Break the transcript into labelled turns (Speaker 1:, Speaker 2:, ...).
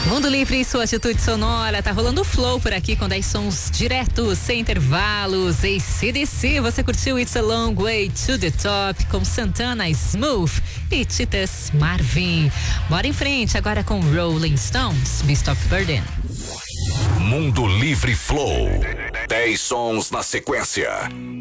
Speaker 1: Mundo Livre e sua atitude sonora, tá rolando flow por aqui com 10 sons diretos, sem intervalos. AC/DC, você curtiu It's a Long Way to the Top com Santana, Smooth e Titas, Marvin. Bora em frente agora com Rolling Stones, Beast of Burden.
Speaker 2: Mundo Livre Flow, 10 sons na sequência.